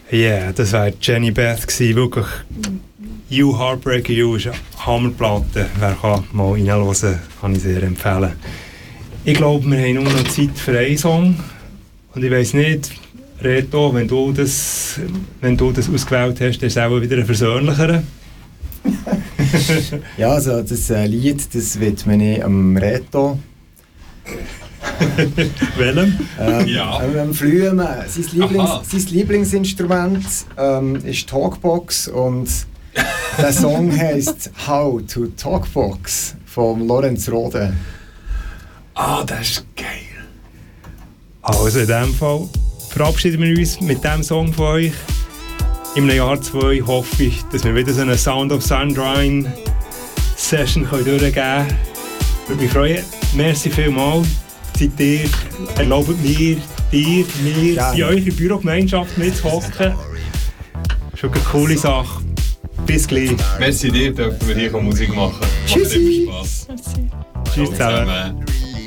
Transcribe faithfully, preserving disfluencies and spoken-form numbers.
Ja, yeah, das war Jenny Beth gewesen, wirklich. You Heartbreaker You ist eine Hammerplatte. Wer kann mal reinhören, kann ich sehr empfehlen. Ich glaube, wir haben nur noch Zeit für einen Song. Und ich weiss nicht, Reto, wenn du das, wenn du das ausgewählt hast, ist es auch wieder ein versöhnlicherer. Ja, also das äh, Lied, das widme ich am Reto. Welchem? Ähm, Ja. ähm, am Flühen. Sein, Lieblings, sein Lieblingsinstrument ähm, ist Talkbox und der Song heisst How to Talkbox von Lorenz Rode. Ah, oh, das ist geil. Also in dem Fall verabschieden wir uns mit diesem Song von euch. Im Jahr zwei hoffe ich, dass wir wieder so eine Sound of Sandrine Session durchgeben können. Würde mich freuen. Merci vielmals. Seid ihr, erlaubt mir, dir, mir, ja, in eurer Bürogemeinschaft mitzuhocken. Schon eine coole Sache. Bis gleich. Merci dir, dürfen wir hier Musik machen. Tschüssi. Macht immer Spass. Tschüss zusammen.